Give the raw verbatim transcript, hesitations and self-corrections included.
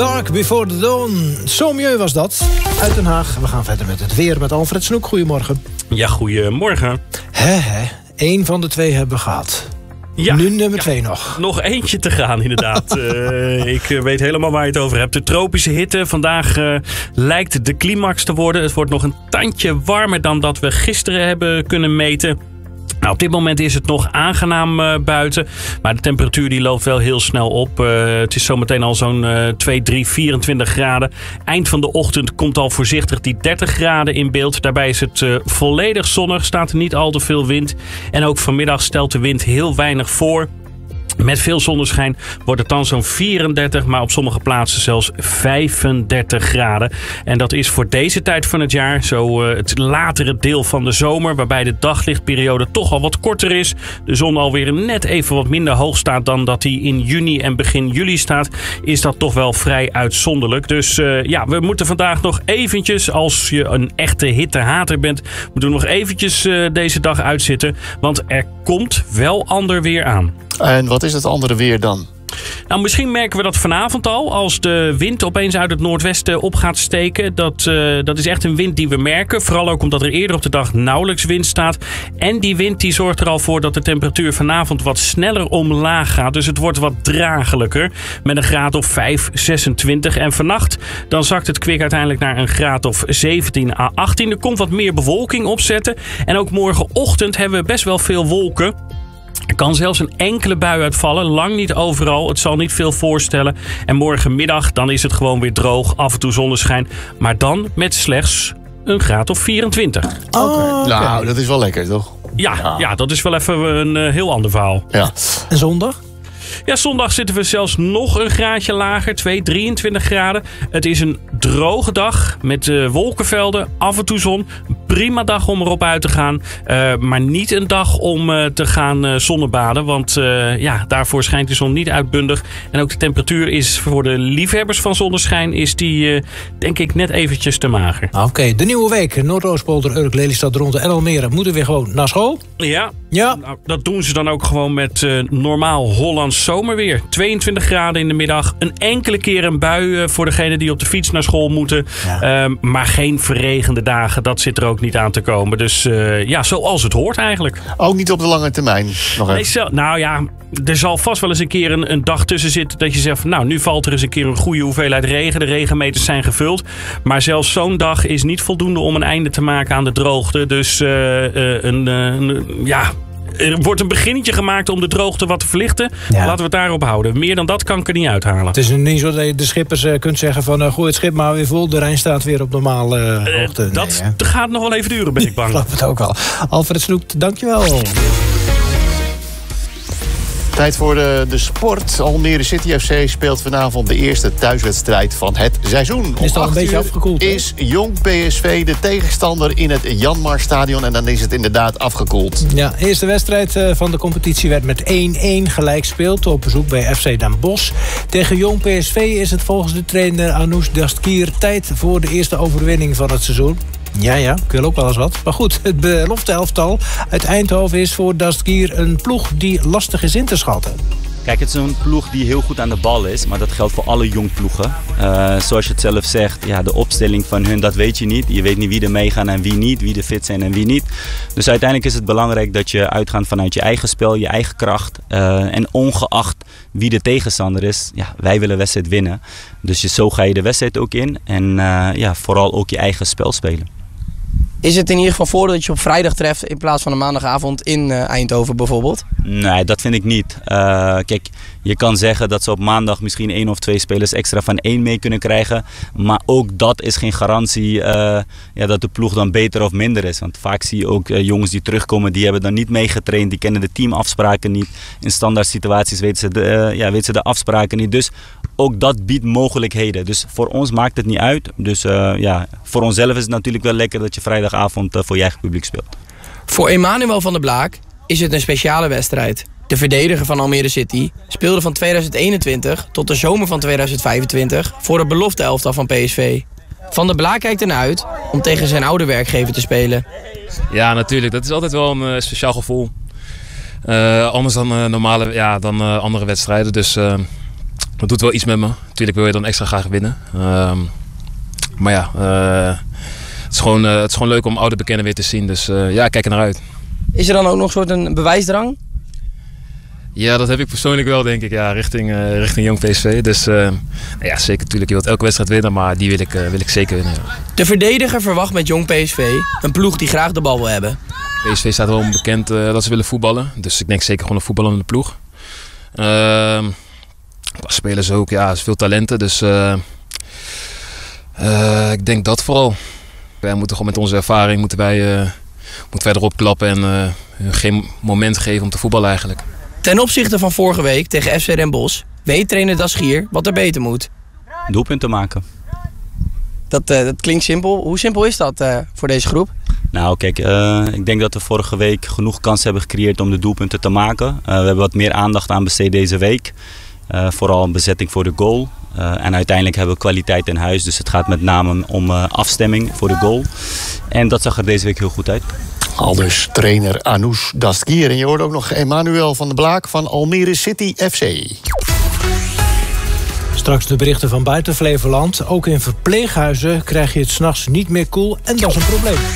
Dark Before the Dawn. Zo mieux was dat. Uit Den Haag. We gaan verder met het weer met Alfred Snoek. Goedemorgen. Ja, goedemorgen. Hè, hè. Eén van de twee hebben we gehad. Ja, nu nummer ja, twee nog. Nog eentje te gaan, inderdaad. uh, ik weet helemaal waar je het over hebt. De tropische hitte. Vandaag uh, lijkt de climax te worden. Het wordt nog een tandje warmer dan dat we gisteren hebben kunnen meten. Nou, op dit moment is het nog aangenaam uh, buiten. Maar de temperatuur die loopt wel heel snel op. Uh, het is zometeen al zo'n uh, twee, drie, vierentwintig graden. Eind van de ochtend komt al voorzichtig die dertig graden in beeld. Daarbij is het uh, volledig zonnig. Staat er niet al te veel wind. En ook vanmiddag stelt de wind heel weinig voor. Met veel zonneschijn wordt het dan zo'n vierendertig, maar op sommige plaatsen zelfs vijfendertig graden. En dat is voor deze tijd van het jaar, zo uh, het latere deel van de zomer, waarbij de daglichtperiode toch al wat korter is. De zon alweer net even wat minder hoog staat dan dat hij in juni en begin juli staat, is dat toch wel vrij uitzonderlijk. Dus uh, ja, we moeten vandaag nog eventjes, als je een echte hittehater bent, moeten we nog eventjes uh, deze dag uitzitten. Want er komt wel ander weer aan. En wat is het andere weer dan? Nou, misschien merken we dat vanavond al, als de wind opeens uit het noordwesten op gaat steken. Dat, uh, dat is echt een wind die we merken. Vooral ook omdat er eerder op de dag nauwelijks wind staat. En die wind die zorgt er al voor dat de temperatuur vanavond wat sneller omlaag gaat. Dus het wordt wat dragelijker. Met een graad of vijf, zesentwintig. En vannacht dan zakt het kwik uiteindelijk naar een graad of zeventien à achttien. Er komt wat meer bewolking opzetten. En ook morgenochtend hebben we best wel veel wolken. Er kan zelfs een enkele bui uitvallen, lang niet overal. Het zal niet veel voorstellen. En morgenmiddag dan is het gewoon weer droog, af en toe zonneschijn. Maar dan met slechts een graad of vierentwintig. Oh, okay. Nou, dat is wel lekker, toch? Ja, ja. ja dat is wel even een uh, heel ander verhaal. Ja. En zondag? Ja, zondag zitten we zelfs nog een graadje lager, twee, drieëntwintig graden. Het is een droge dag met uh, wolkenvelden, af en toe zon. Prima dag om erop uit te gaan. Uh, maar niet een dag om uh, te gaan uh, zonnebaden. Want uh, ja, daarvoor schijnt de zon niet uitbundig. En ook de temperatuur is voor de liefhebbers van zonneschijn is die, uh, denk ik, net eventjes te mager. Oké, okay, de nieuwe week. Noordoostpolder, Urk, Lelystad, Dronten en Almere moeten weer gewoon naar school. Ja, ja. Nou, dat doen ze dan ook gewoon met uh, normaal Hollands zomerweer. tweeëntwintig graden in de middag. Een enkele keer een bui uh, voor degenen die op de fiets naar school moeten. Ja. Uh, maar geen verregende dagen. Dat zit er ook niet aan te komen. Dus uh, ja, zoals het hoort eigenlijk. Ook niet op de lange termijn? Nog nee, zo, nou ja, er zal vast wel eens een keer een, een dag tussen zitten dat je zegt van, nou, nu valt er eens een keer een goede hoeveelheid regen. De regenmeters zijn gevuld. Maar zelfs zo'n dag is niet voldoende om een einde te maken aan de droogte. Dus uh, uh, een, uh, een, ja... Er wordt een beginnetje gemaakt om de droogte wat te verlichten. Ja. Laten we het daarop houden. Meer dan dat kan ik er niet uithalen. Het is niet zo dat je de schippers uh, kunt zeggen van... Uh, gooi het schip maar weer vol, de Rijn staat weer op normale uh, hoogte. Uh, dat nee, gaat nog wel even duren, ben ik bang. Ik geloof het ook al. Alfred Snoek, dankjewel. Tijd voor de, de sport. Almere City F C speelt vanavond de eerste thuiswedstrijd van het seizoen. Is het al een beetje afgekoeld? Is Jong P S V de tegenstander in het Janmarstadion en dan is het inderdaad afgekoeld. Ja, de eerste wedstrijd van de competitie werd met één-één gelijk gespeeld op bezoek bij F C Den Bosch. Tegen Jong P S V is het volgens de trainer Anoush Dastkir tijd voor de eerste overwinning van het seizoen. Ja, ja, ik wil ook wel eens wat. Maar goed, het belofte elftal uit Eindhoven is voor Dastkir een ploeg die lastig is in te schatten. Kijk, het is een ploeg die heel goed aan de bal is, maar dat geldt voor alle jongploegen. Uh, zoals je het zelf zegt, ja, de opstelling van hun, dat weet je niet. Je weet niet wie er meegaan en wie niet, wie er fit zijn en wie niet. Dus uiteindelijk is het belangrijk dat je uitgaat vanuit je eigen spel, je eigen kracht. Uh, en ongeacht wie de tegenstander is, ja, wij willen de wedstrijd winnen. Dus je, zo ga je de wedstrijd ook in en uh, ja, vooral ook je eigen spel spelen. Is het in ieder geval voor dat je op vrijdag treft in plaats van een maandagavond in uh, Eindhoven bijvoorbeeld? Nee, dat vind ik niet. Uh, kijk, je kan zeggen dat ze op maandag misschien één of twee spelers extra van één mee kunnen krijgen. Maar ook dat is geen garantie uh, ja, dat de ploeg dan beter of minder is. Want vaak zie je ook uh, jongens die terugkomen, die hebben dan niet meegetraind. Die kennen de teamafspraken niet. In standaard situaties weten ze de, uh, ja, weten ze de afspraken niet. Dus ook dat biedt mogelijkheden. Dus voor ons maakt het niet uit. Dus uh, ja, voor onszelf is het natuurlijk wel lekker dat je vrijdagavond uh, voor je eigen publiek speelt. Voor Emmanuel van der Blaak is het een speciale wedstrijd. De verdediger van Almere City speelde van tweeduizend eenentwintig tot de zomer van tweeduizend vijfentwintig voor het belofte elftal van P S V. Van der Blaak kijkt ernaar uit om tegen zijn oude werkgever te spelen. Ja, natuurlijk. Dat is altijd wel een uh, speciaal gevoel. Uh, anders dan uh, normale, ja, dan uh, andere wedstrijden. Dus uh, dat doet wel iets met me. Natuurlijk wil je dan extra graag winnen. Uh, maar ja, uh, het, is gewoon, uh, het is gewoon leuk om oude bekenden weer te zien. Dus uh, ja, ik kijk er naar uit. Is er dan ook nog een soort een bewijsdrang? Ja, dat heb ik persoonlijk wel, denk ik, ja, richting, uh, richting Jong P S V. Dus uh, ja, zeker natuurlijk, je wilt elke wedstrijd winnen, maar die wil ik, uh, wil ik zeker winnen. Ja. De verdediger verwacht met Jong P S V een ploeg die graag de bal wil hebben. P S V staat wel onbekend uh, dat ze willen voetballen, dus ik denk zeker gewoon een voetballende ploeg. Uh, spelers ook, ja, er is veel talenten, dus uh, uh, ik denk dat vooral. Wij moeten gewoon met onze ervaring moeten wij, uh, moeten wij erop klappen en uh, hun geen moment geven om te voetballen eigenlijk. Ten opzichte van vorige week tegen F C Den Bosch weet trainer Dasgier wat er beter moet. Doelpunten maken. Dat, uh, dat klinkt simpel. Hoe simpel is dat uh, voor deze groep? Nou kijk, uh, ik denk dat we vorige week genoeg kansen hebben gecreëerd om de doelpunten te maken. Uh, we hebben wat meer aandacht aan besteed deze week. Uh, vooral een bezetting voor de goal. Uh, en uiteindelijk hebben we kwaliteit in huis. Dus het gaat met name om uh, afstemming voor de goal. En dat zag er deze week heel goed uit. Aldus trainer Anoush Dastgir. En je hoort ook nog Emmanuel van der Blaak van Almere City F C. Straks de berichten van buiten Flevoland. Ook in verpleeghuizen krijg je het 's nachts niet meer koel en dat is een probleem.